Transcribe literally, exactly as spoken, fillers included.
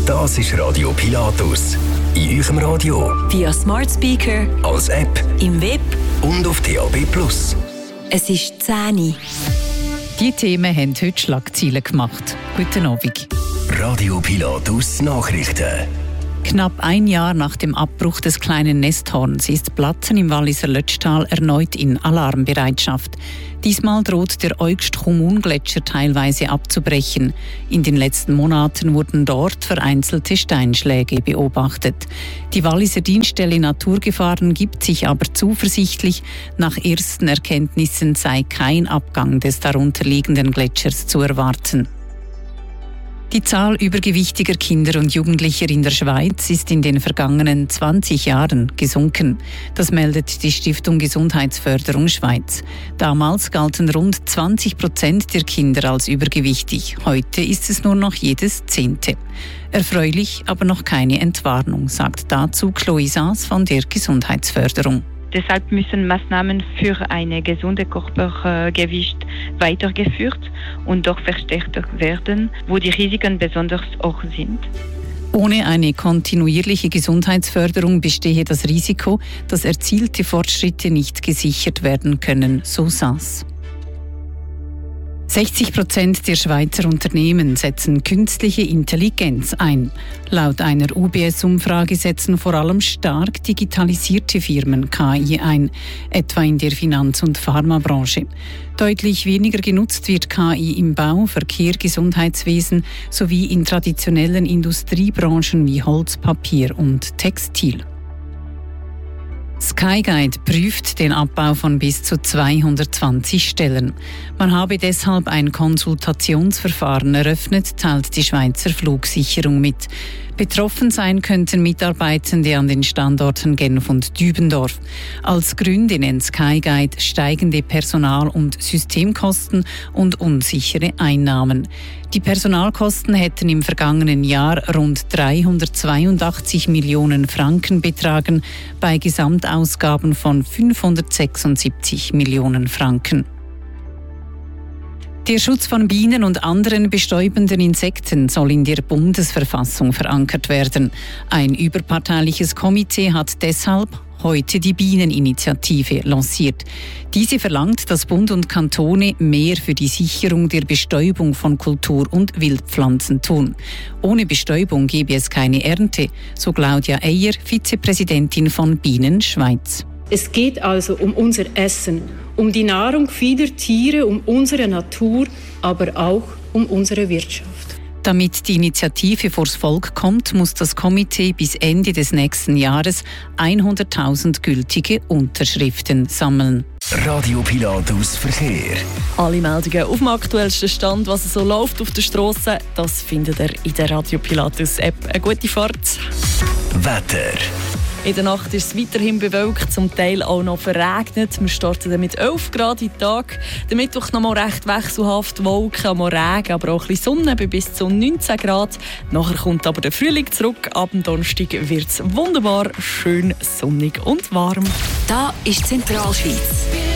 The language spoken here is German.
Das ist Radio Pilatus. In eurem Radio, via Smart Speaker, als App, im Web und auf D A B Plus. Es ist zehn Uhr. Die Themen haben heute Schlagzeilen gemacht. Guten Abend. Radio Pilatus Nachrichten. Knapp ein Jahr nach dem Abbruch des kleinen Nesthorns ist Platzen im Walliser Lötschtal erneut in Alarmbereitschaft. Diesmal droht der Eugst-Chummun-Gletscher teilweise abzubrechen. In den letzten Monaten wurden dort vereinzelte Steinschläge beobachtet. Die Walliser Dienststelle Naturgefahren gibt sich aber zuversichtlich, nach ersten Erkenntnissen sei kein Abgang des darunterliegenden Gletschers zu erwarten. Die Zahl übergewichtiger Kinder und Jugendlicher in der Schweiz ist in den vergangenen zwanzig Jahren gesunken. Das meldet die Stiftung Gesundheitsförderung Schweiz. Damals galten rund zwanzig Prozent der Kinder als übergewichtig. Heute ist es nur noch jedes Zehnte. Erfreulich, aber noch keine Entwarnung, sagt dazu Chloe Saas von der Gesundheitsförderung. Deshalb müssen Maßnahmen für ein gesundes Körpergewicht weitergeführt und doch verstärkt werden, wo die Risiken besonders hoch sind. Ohne eine kontinuierliche Gesundheitsförderung bestehe das Risiko, dass erzielte Fortschritte nicht gesichert werden können, so Saas. sechzig Prozent der Schweizer Unternehmen setzen künstliche Intelligenz ein. Laut einer U B S-Umfrage setzen vor allem stark digitalisierte Firmen K I ein, etwa in der Finanz- und Pharmabranche. Deutlich weniger genutzt wird K I im Bau, Verkehr, Gesundheitswesen sowie in traditionellen Industriebranchen wie Holz, Papier und Textil. Skyguide prüft den Abbau von bis zu zweihundertzwanzig Stellen. Man habe deshalb ein Konsultationsverfahren eröffnet, teilt die Schweizer Flugsicherung mit. Betroffen sein könnten Mitarbeitende an den Standorten Genf und Dübendorf. Als Gründe nennt Skyguide steigende Personal- und Systemkosten und unsichere Einnahmen. Die Personalkosten hätten im vergangenen Jahr rund dreihundertzweiundachtzig Millionen Franken betragen, bei Gesamtausgaben von fünfhundertsechsundsiebzig Millionen Franken. Der Schutz von Bienen und anderen bestäubenden Insekten soll in der Bundesverfassung verankert werden. Ein überparteiliches Komitee hat deshalb heute die Bieneninitiative lanciert. Diese verlangt, dass Bund und Kantone mehr für die Sicherung der Bestäubung von Kultur- und Wildpflanzen tun. Ohne Bestäubung gebe es keine Ernte, so Claudia Eyer, Vizepräsidentin von Bienen Schweiz. Es geht also um unser Essen, um die Nahrung vieler Tiere, um unsere Natur, aber auch um unsere Wirtschaft. Damit die Initiative vors Volk kommt, muss das Komitee bis Ende des nächsten Jahres hunderttausend gültige Unterschriften sammeln. Radio Pilatus Verkehr. Alle Meldungen auf dem aktuellsten Stand, was so läuft auf der Strasse, das findet ihr in der Radio Pilatus App. Eine gute Fahrt. Wetter. In der Nacht ist es weiterhin bewölkt, zum Teil auch noch verregnet. Wir starten dann mit elf Grad in den Tag. Der Mittwoch noch mal recht wechselhaft, Wolken, mal Regen, aber auch ein bisschen Sonne bei bis zu neunzehn Grad. Nachher kommt aber der Frühling zurück. Ab dem Donnerstag wird es wunderbar, schön sonnig und warm. Da ist Zentralschweiz.